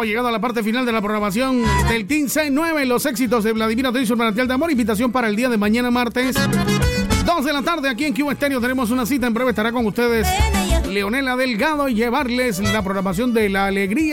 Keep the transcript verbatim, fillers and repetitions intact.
llegado a la parte final de la programación del Team C nueve, los éxitos de Vladimir Atencio Manantial de Amor. Invitación para el día de mañana martes, dos de la tarde, aquí en Cuba Estéreo. Tenemos una cita, en breve estará con ustedes Leonela Delgado y llevarles la programación de la alegría